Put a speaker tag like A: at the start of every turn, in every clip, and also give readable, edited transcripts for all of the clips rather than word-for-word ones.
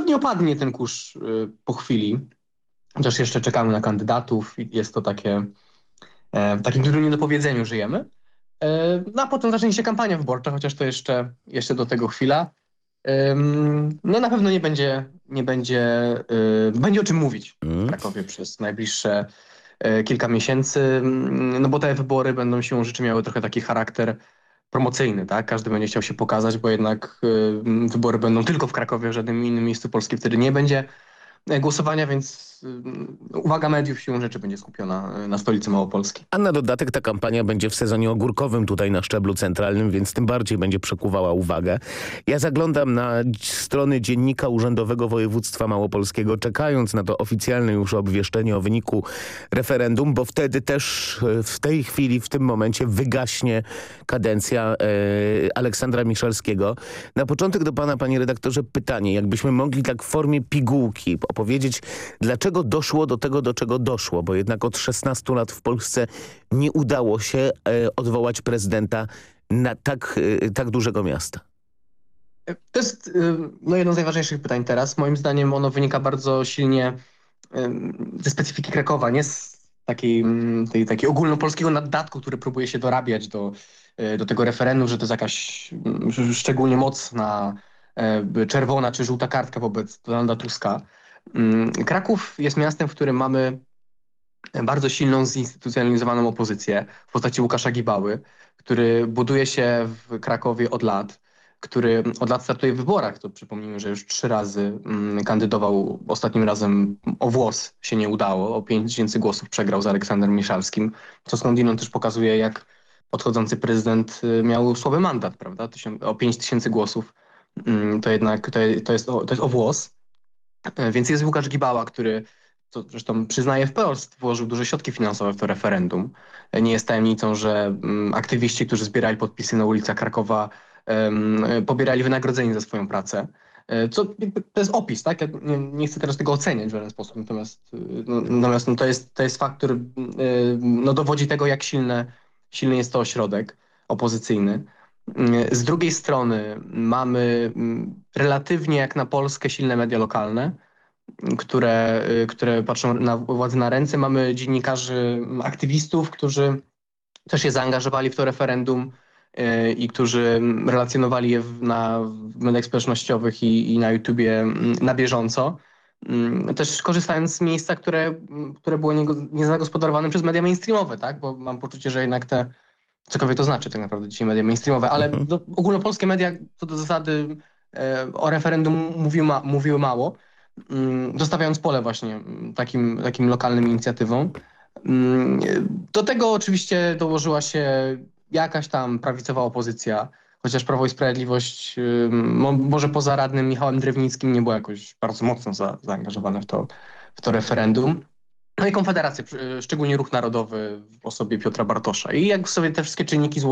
A: nie opadnie ten kurz po chwili, chociaż jeszcze czekamy na kandydatów i jest to w takim dużym niedopowiedzeniu żyjemy. No a potem zacznie się kampania wyborcza, chociaż to jeszcze do tego chwila. No na pewno będzie o czym mówić w Krakowie przez najbliższe kilka miesięcy, no bo te wybory będą siłą rzeczy miały trochę taki charakter promocyjny, tak? Każdy będzie chciał się pokazać, bo jednak wybory będą tylko w Krakowie, w żadnym innym miejscu Polski wtedy nie będzie głosowania, więc uwaga mediów siłą rzeczy będzie skupiona na stolicy Małopolski.
B: A na dodatek ta kampania będzie w sezonie ogórkowym tutaj na szczeblu centralnym, więc tym bardziej będzie przekuwała uwagę. Ja zaglądam na strony Dziennika Urzędowego Województwa Małopolskiego, czekając na to oficjalne już obwieszczenie o wyniku referendum, bo wtedy też w tej chwili, w tym momencie wygaśnie kadencja Aleksandra Miszalskiego. Na początek do pana, panie redaktorze, pytanie, jakbyśmy mogli tak w formie pigułki opowiedzieć, dlaczego doszło do tego, do czego doszło, bo jednak od 16 lat w Polsce nie udało się odwołać prezydenta na tak dużego miasta.
A: To jest jedno z najważniejszych pytań teraz. Moim zdaniem ono wynika bardzo silnie ze specyfiki Krakowa, nie z takiej ogólnopolskiego naddatku, który próbuje się dorabiać do tego referendum, że to jest jakaś szczególnie mocna czerwona czy żółta kartka wobec Donalda Tuska. Kraków jest miastem, w którym mamy bardzo silną, zinstytucjonalizowaną opozycję w postaci Łukasza Gibały, który buduje się w Krakowie od lat, który od lat startuje w wyborach. To przypomnijmy, że już 3 razy kandydował. Ostatnim razem o włos się nie udało. O 5 000 głosów przegrał z Aleksandrem Miszalskim, co skądinąd też pokazuje, jak odchodzący prezydent miał słaby mandat, prawda? O 5 000 głosów to jednak to jest o włos. Więc jest Łukasz Gibała, który, co zresztą przyznaje wprost, włożył duże środki finansowe w to referendum. Nie jest tajemnicą, że aktywiści, którzy zbierali podpisy na ulicach Krakowa, pobierali wynagrodzenie za swoją pracę. To jest opis, tak? Ja nie chcę teraz tego oceniać w żaden sposób, natomiast to jest fakt, który dowodzi tego, jak silny jest to ośrodek opozycyjny. Z drugiej strony mamy relatywnie jak na Polskę silne media lokalne, które patrzą na władzę na ręce. Mamy dziennikarzy, aktywistów, którzy też się zaangażowali w to referendum i którzy relacjonowali je w mediach społecznościowych i na YouTubie na bieżąco. Też korzystając z miejsca, które było niezagospodarowane przez media mainstreamowe, tak? Bo mam poczucie, że jednak cokolwiek to znaczy tak naprawdę dzisiaj media mainstreamowe, ale ogólnopolskie media co do zasady o referendum mówiły mało, zostawiając pole właśnie takim lokalnym inicjatywom. Do tego oczywiście dołożyła się jakaś tam prawicowa opozycja, chociaż Prawo i Sprawiedliwość, może poza radnym Michałem Drewnickim, nie było jakoś bardzo mocno zaangażowane w to referendum. No i Konfederacja, szczególnie Ruch Narodowy w osobie Piotra Bartosza. I jak sobie te wszystkie czynniki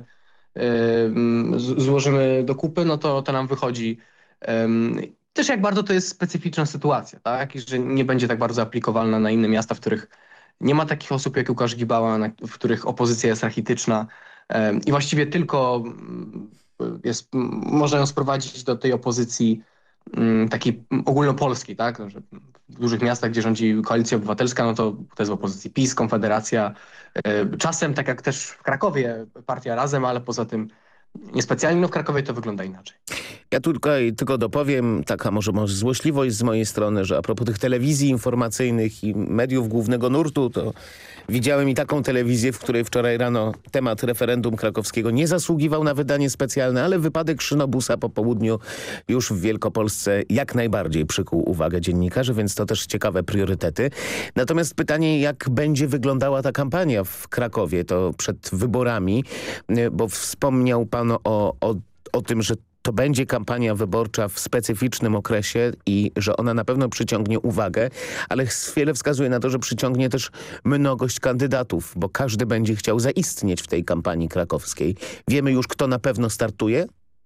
A: złożymy do kupy, no to nam wychodzi też jak bardzo to jest specyficzna sytuacja, tak? I że nie będzie tak bardzo aplikowalna na inne miasta, w których nie ma takich osób jak Łukasz Gibała, w których opozycja jest rachityczna i właściwie tylko można ją sprowadzić do tej opozycji takiej ogólnopolskiej, tak? Że w dużych miastach, gdzie rządzi Koalicja Obywatelska, no to jest w opozycji PiS, Konfederacja. Czasem, tak jak też w Krakowie, partia Razem, ale poza tym niespecjalnie, no w Krakowie to wygląda inaczej.
B: Ja tylko dopowiem, taka może złośliwość z mojej strony, że a propos tych telewizji informacyjnych i mediów głównego nurtu, to widziałem i taką telewizję, w której wczoraj rano temat referendum krakowskiego nie zasługiwał na wydanie specjalne, ale wypadek szynobusa po południu już w Wielkopolsce jak najbardziej przykuł uwagę dziennikarzy, więc to też ciekawe priorytety. Natomiast pytanie, jak będzie wyglądała ta kampania w Krakowie, to przed wyborami, bo wspomniał pan o tym, że to będzie kampania wyborcza w specyficznym okresie i że ona na pewno przyciągnie uwagę, ale wiele wskazuje na to, że przyciągnie też mnogość kandydatów, bo każdy będzie chciał zaistnieć w tej kampanii krakowskiej. Wiemy już, kto na pewno startuje?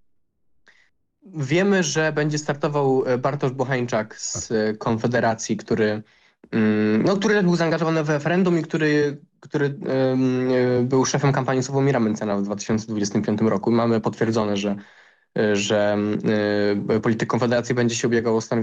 A: Wiemy, że będzie startował Bartosz Bocheńczak z Konfederacji, który był zaangażowany w referendum i który był szefem kampanii Sławomira Mencena w 2025 roku. Mamy potwierdzone, że polityk Konfederacji będzie się ubiegał o stanowisko